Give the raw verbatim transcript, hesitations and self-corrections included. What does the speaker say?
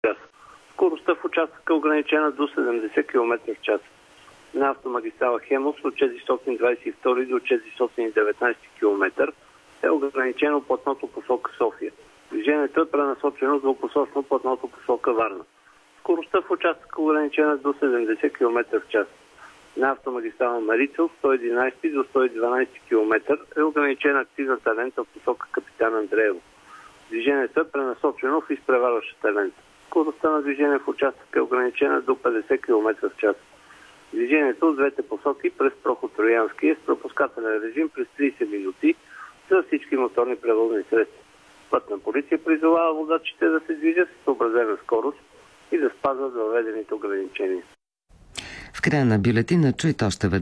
час. Скоростта в участъка е ограничена до седемдесет километра в час. На автомагистрала Хемус от четиристотин двадесет и втори до четиристотин и деветнадесети километър е ограничено платното посока София. Движението е пренасочено двупосочно платното посока Варна. Скоростта в участъка е ограничена до седемдесет километра в час. На автомагистрала Марица от сто и единадесети до сто и дванадесети километър е ограничена акцизната лента в посока Капитан Андреево. Движението е пренасочено в изпреварващата лента. Скоростта на движение в участъка е ограничена до петдесет километра в час. Движението от двете посоки през проход Троянски е с пропускателен режим през тридесет минути за всички моторни превозни средства. Пътна полиция призовава водачите да се движат с съобразена скорост и да спазват въведените ограничения. В края на бюлетина чуйте още веднъж